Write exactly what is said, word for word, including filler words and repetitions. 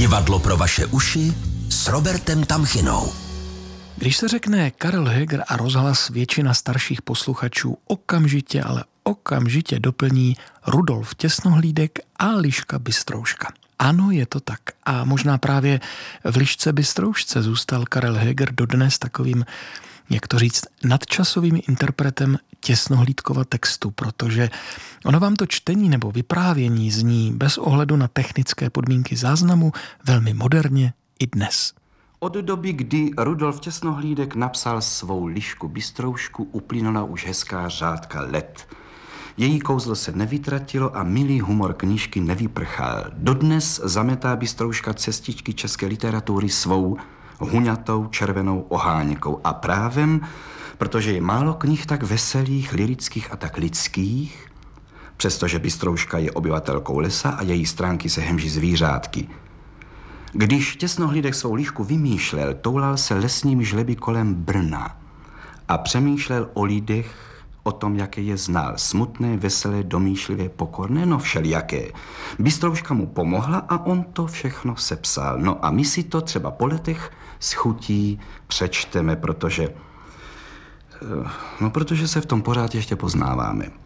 Divadlo pro vaše uši s Robertem Tamchinou. Když se řekne Karel Heger a rozhlas, většina starších posluchačů okamžitě, ale okamžitě doplní Rudolf Těsnohlídek a Liška Bystrouška. Ano, je to tak. A možná právě v Lišce Bystroušce zůstal Karel Heger dodnes takovým, jak to říct, nadčasovým interpretem Těsnohlídkova textu, protože ono vám to čtení nebo vyprávění zní bez ohledu na technické podmínky záznamu velmi moderně i dnes. Od doby, kdy Rudolf Těsnohlídek napsal svou Lišku Bystroušku, uplynula už hezká řádka let. Její kouzlo se nevytratilo a milý humor knížky nevyprchal. Dodnes zametá Bystrouška cestičky české literatury svou huňatou červenou oháňkou. A právem, protože je málo knih tak veselých, lirických a tak lidských, přestože Bystrouška je obyvatelkou lesa a její stránky se hemží zvířátky. Když Těsnohlídek svou Lišku vymýšlel, toulal se lesním žleby kolem Brna a přemýšlel o lidech, o tom, jaké je znal. Smutné, veselé, domýšlivé, pokorné, no všelijaké. Bystrouška mu pomohla a on to všechno sepsal. No a my si to třeba po letech s chutí přečteme, protože, no protože se v tom pořád ještě poznáváme.